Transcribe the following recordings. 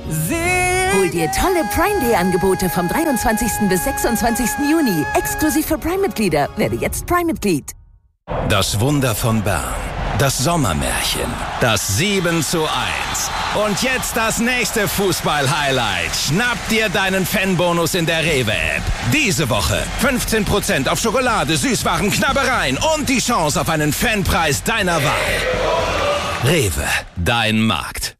Hol dir tolle Prime Day Angebote vom 23. bis 26. Juni. Exklusiv für Prime-Mitglieder. Werde jetzt Prime-Mitglied. Das Wunder von Bern. Das Sommermärchen. Das 7:1. Und jetzt das nächste Fußball-Highlight. Schnapp dir deinen Fanbonus in der Rewe-App. Diese Woche 15% auf Schokolade, Süßwaren, Knabbereien und die Chance auf einen Fanpreis deiner Wahl. Rewe, dein Markt.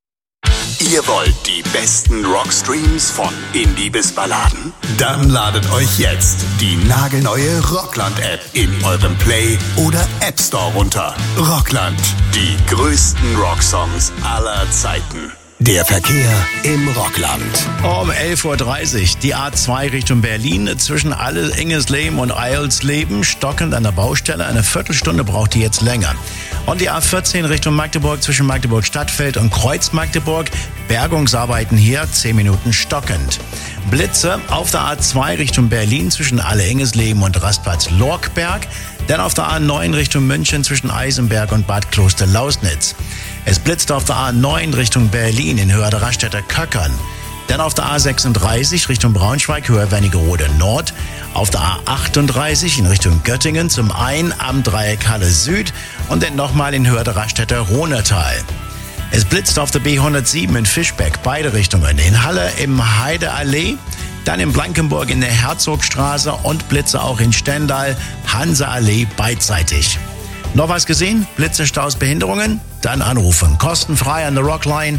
Ihr wollt die besten Rockstreams von Indie bis Balladen? Dann ladet euch jetzt die nagelneue Rockland-App in eurem Play- oder App Store runter. Rockland, die größten Rocksongs aller Zeiten. Der Verkehr im Rockland. Um 11:30 Uhr die A2 Richtung Berlin zwischen Engesleben und Eilsleben stockend an der Baustelle. Eine Viertelstunde braucht die jetzt länger. Und die A14 Richtung Magdeburg zwischen Magdeburg Stadtfeld und Kreuz Magdeburg. Bergungsarbeiten hier 10 Minuten stockend. Blitze auf der A2 Richtung Berlin zwischen Engesleben und Rastplatz Lorkberg. Dann auf der A9 Richtung München zwischen Eisenberg und Bad Kloster-Lausnitz. Es blitzt auf der A9 Richtung Berlin in Höhe der Raststätter Köckern. Dann auf der A36 Richtung Braunschweig, Höhe Wernigerode Nord. Auf der A38 in Richtung Göttingen zum einen am Dreieck Halle Süd und dann nochmal in Höhe der Raststätter Rohnertal. Es blitzt auf der B107 in Fischbeck, beide Richtungen. In Halle im Heideallee, dann in Blankenburg in der Herzogstraße und Blitze auch in Stendal, Hanseallee beidseitig. Noch was gesehen? Blitze, Staus, Behinderungen? Dann anrufen. Kostenfrei an der Rockline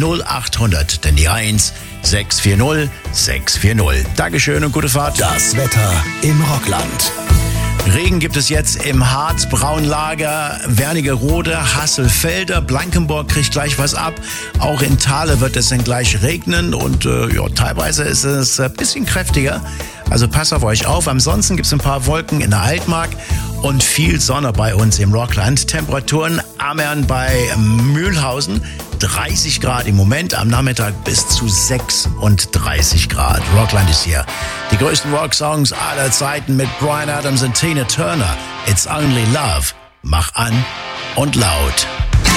0800, denn die 1 640 640. Dankeschön und gute Fahrt. Das Wetter im Rockland. Regen gibt es jetzt im Harz, Braunlager, Wernigerode, Hasselfelder. Blankenburg kriegt gleich was ab. Auch in Thale wird es dann gleich regnen und teilweise ist es ein bisschen kräftiger. Also passt auf euch auf. Ansonsten gibt es ein paar Wolken in der Altmark und viel Sonne bei uns im Rockland. Temperaturen Amern bei Mühlhausen 30 Grad im Moment, am Nachmittag bis zu 36 Grad. Rockland ist hier. Die größten Rocksongs aller Zeiten mit Bryan Adams und Tina Turner. It's Only Love. Mach an und laut.